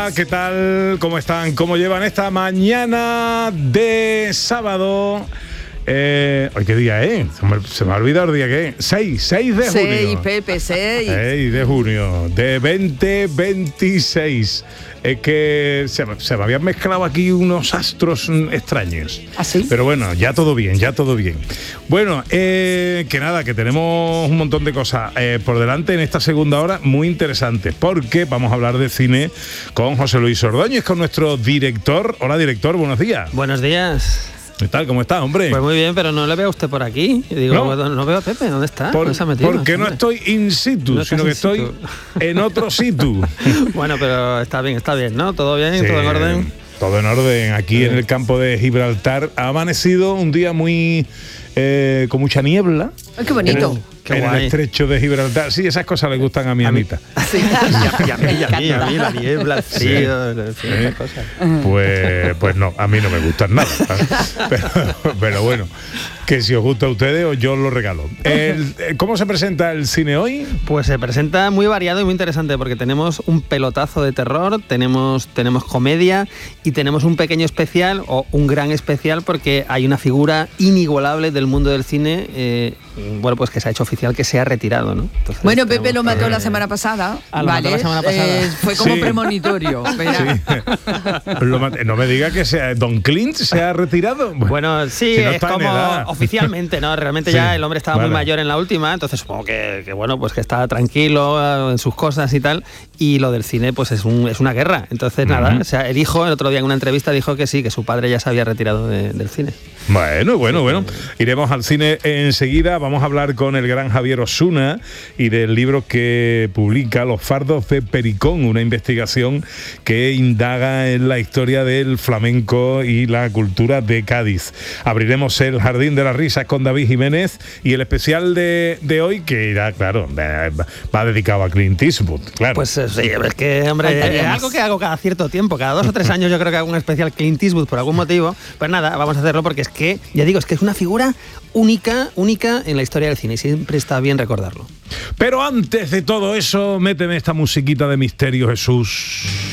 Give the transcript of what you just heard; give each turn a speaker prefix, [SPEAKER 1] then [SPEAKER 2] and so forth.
[SPEAKER 1] Hola, ¿qué tal? ¿Cómo están? ¿Cómo llevan esta mañana de sábado? ¿Hoy qué día es? Se me ha olvidado el día que es. 6 de junio.
[SPEAKER 2] 6, Pepe, 6.
[SPEAKER 1] 6 de junio de 2026. Es que se me habían mezclado aquí unos astros extraños.
[SPEAKER 2] ¿Ah, sí?
[SPEAKER 1] Pero bueno, ya todo bien. Bueno, que nada, que tenemos un montón de cosas por delante en esta segunda hora muy interesantes, porque vamos a hablar de cine con José Luis Ordóñez, con nuestro director. Hola, director, buenos días.
[SPEAKER 3] Buenos días.
[SPEAKER 1] ¿Qué tal? ¿Cómo está, hombre?
[SPEAKER 3] Pues muy bien, pero no le veo a usted por aquí. Y digo, no veo a Pepe, ¿dónde está? ¿Dónde se ha metido?
[SPEAKER 1] Porque no estoy in situ,
[SPEAKER 3] No
[SPEAKER 1] sino que estoy en otro situ.
[SPEAKER 3] Bueno, pero está bien, ¿no? ¿Todo bien? Sí, ¿todo en orden?
[SPEAKER 1] Todo en orden. Aquí en el campo de Gibraltar ha amanecido un día muy... con mucha niebla.
[SPEAKER 2] ¡Ay, qué bonito!
[SPEAKER 1] En el estrecho de Gibraltar. Sí, esas cosas le gustan a mi Anita.
[SPEAKER 3] Sí. y a mí, la niebla, el frío, esas cosas.
[SPEAKER 1] Pues no, a mí no me gustan nada. Pero bueno, que si os gusta a ustedes, yo os lo regalo. ¿Cómo se presenta el cine hoy?
[SPEAKER 3] Pues se presenta muy variado y muy interesante, porque tenemos un pelotazo de terror, tenemos comedia y tenemos un pequeño especial, o un gran especial, porque hay una figura inigualable del mundo del cine, bueno, pues que se ha hecho oficial que se ha retirado, ¿no? Entonces,
[SPEAKER 2] bueno, Pepe lo mató la semana pasada.
[SPEAKER 3] Lo mató la semana pasada.
[SPEAKER 2] Fue como premonitorio.
[SPEAKER 1] Sí. No me diga que Don Clint se ha retirado.
[SPEAKER 3] Bueno, sí, si no es como oficialmente, ¿no? Realmente ya el hombre estaba muy mayor en la última, entonces supongo que bueno, pues que está tranquilo en sus cosas y tal. Y lo del cine, pues es una guerra. Entonces, nada, o sea, el hijo, el otro día en una entrevista dijo que sí, que su padre ya se había retirado del cine.
[SPEAKER 1] Bueno. Iremos al cine enseguida. Vamos a hablar con el gran Javier Osuna y del libro que publica Los fardos de Pericón, una investigación que indaga en la historia del flamenco y la cultura de Cádiz. Abriremos el Jardín de las Risas con David Jiménez y el especial de hoy, que irá, claro, va dedicado a Clint Eastwood, claro.
[SPEAKER 3] Pues sí, es que, hombre, es algo que hago cada cierto tiempo, cada 2 o 3 años yo creo que hago un especial Clint Eastwood por algún motivo. Pues nada, vamos a hacerlo porque es que, ya digo, es que es una figura única en la historia del cine y siempre está bien recordarlo.
[SPEAKER 1] Pero antes de todo eso, méteme esta musiquita de Misterio Jesús.